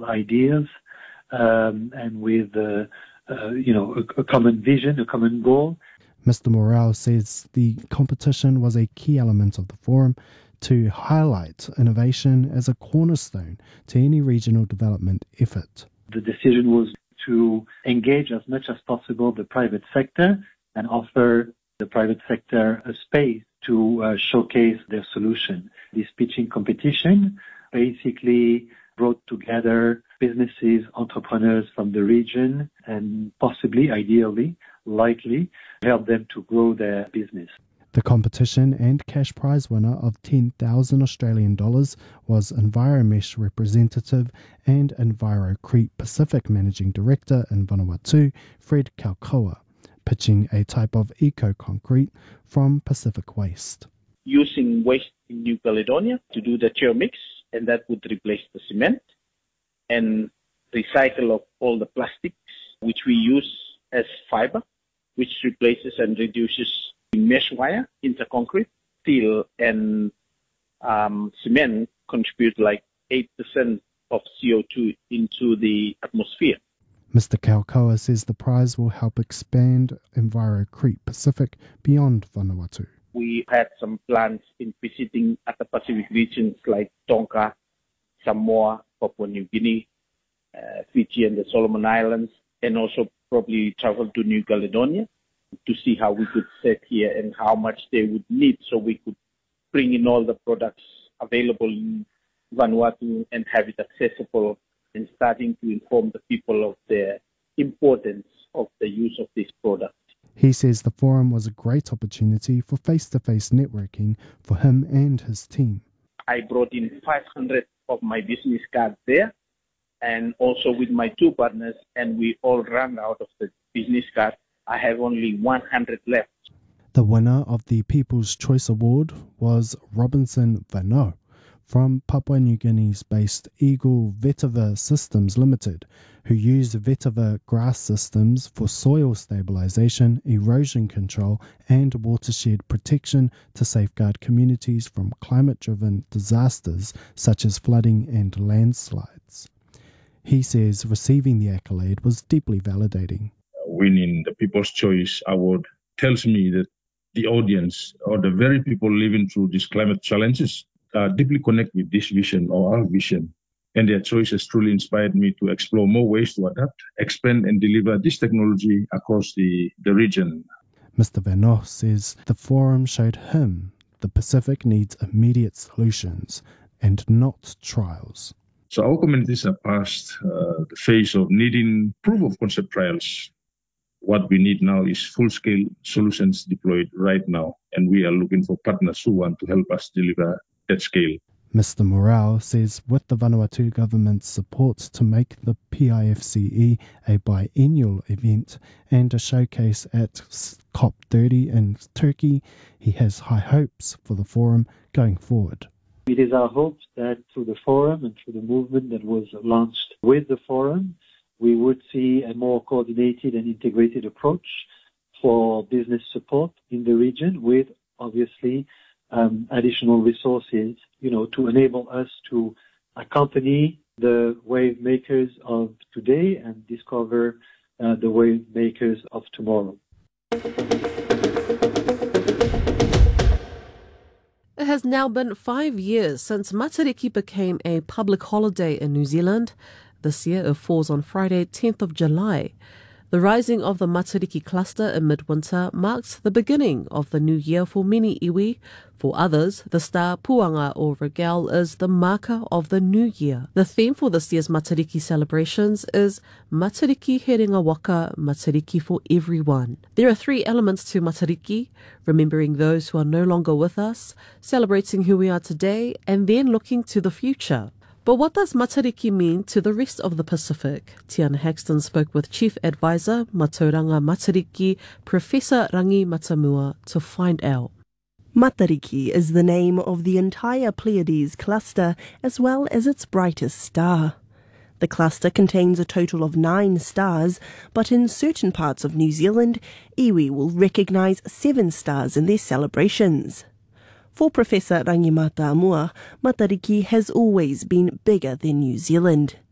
original ideas, and with a common vision, a common goal. Mr. Morel says the competition was a key element of the forum to highlight innovation as a cornerstone to any regional development effort. The decision was to engage as much as possible the private sector and offer the private sector a space to showcase their solution. This pitching competition basically brought together businesses, entrepreneurs from the region, and possibly, ideally, likely, help them to grow their business. The competition and cash prize winner of 10,000 Australian dollars was Enviromesh representative and Envirocrete Pacific Managing Director in Vanuatu, Fred Kaukaua, pitching a type of eco-concrete from Pacific Waste. Using waste in New Caledonia to do the chair mix, and that would replace the cement, and recycle of all the plastics, which we use as fiber, which replaces and reduces mesh wire into concrete. Steel and cement contribute like 8% of CO2 into the atmosphere. Mr. Kaukaua says the prize will help expand Envirocrete Pacific beyond Vanuatu. We had some plans in visiting other Pacific regions like Tonga, Samoa, Papua New Guinea, Fiji and the Solomon Islands, and also probably travel to New Caledonia to see how we could set here and how much they would need so we could bring in all the products available in Vanuatu and have it accessible, and starting to inform the people of the importance of the use of this product. He says the forum was a great opportunity for face-to-face networking for him and his team. I brought in 500 of my business cards there, and also with my two partners, and we all ran out of the business card. I have only 100 left. The winner of the People's Choice Award was Robinson Vano from Papua New Guinea's based Eagle Vetiver Systems Limited, who use vetiver grass systems for soil stabilization, erosion control, and watershed protection to safeguard communities from climate-driven disasters such as flooding and landslides. He says receiving the accolade was deeply validating. Winning the People's Choice Award tells me that the audience or the very people living through these climate challenges deeply connect with this vision or our vision. And their choice has truly inspired me to explore more ways to adapt, expand and deliver this technology across the region. Mr. Vano says the forum showed him the Pacific needs immediate solutions and not trials. So our communities are past the phase of needing proof of concept trials. What we need now is full-scale solutions deployed right now, and we are looking for partners who want to help us deliver that scale. Mr. Morel says with the Vanuatu government's support to make the PIFCE a biennial event and a showcase at COP30 in Turkey, he has high hopes for the forum going forward. It is our hope that through the forum and through the movement that was launched with the forum, we would see a more coordinated and integrated approach for business support in the region with, obviously, additional resources, to enable us to accompany the wave makers of today and discover the wave makers of tomorrow. It has now been 5 years since Matariki became a public holiday in New Zealand. This year it falls on Friday, 10th of July. The rising of the Matariki cluster in midwinter marks the beginning of the new year for many iwi. For others, the star puanga or regale is the marker of the new year. The theme for this year's Matariki celebrations is Matariki he ringa waka, Matariki for everyone. There are 3 elements to Matariki: remembering those who are no longer with us, celebrating who we are today, and then looking to the future. But what does Matariki mean to the rest of the Pacific? Tiana Haxton spoke with Chief Advisor, Matauranga Matariki, Professor Rangi Matamua, to find out. Matariki is the name of the entire Pleiades cluster as well as its brightest star. The cluster contains a total of 9 stars, but in certain parts of New Zealand, iwi will recognise 7 stars in their celebrations. For Professor Rangi Matamua, Matariki has always been bigger than New Zealand.